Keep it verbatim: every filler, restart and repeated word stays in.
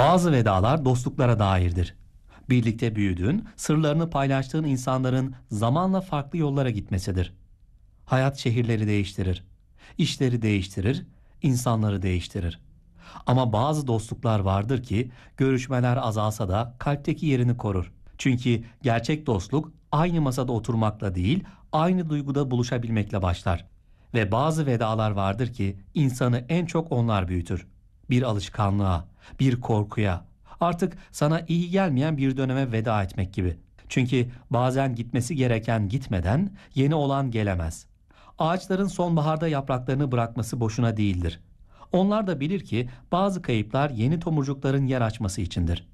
Bazı vedalar dostluklara dairdir. Birlikte büyüdüğün, sırlarını paylaştığın insanların zamanla farklı yollara gitmesidir. Hayat şehirleri değiştirir, işleri değiştirir, insanları değiştirir. Ama bazı dostluklar vardır ki görüşmeler azalsa da kalpteki yerini korur. Çünkü gerçek dostluk aynı masada oturmakla değil, aynı duyguda buluşabilmekle başlar. Ve bazı vedalar vardır ki insanı en çok onlar büyütür. Bir alışkanlığa, bir korkuya, artık sana iyi gelmeyen bir döneme veda etmek gibi. Çünkü bazen gitmesi gereken gitmeden yeni olan gelemez. Ağaçların sonbaharda yapraklarını bırakması boşuna değildir. Onlar da bilir ki bazı kayıplar yeni tomurcukların yer açması içindir.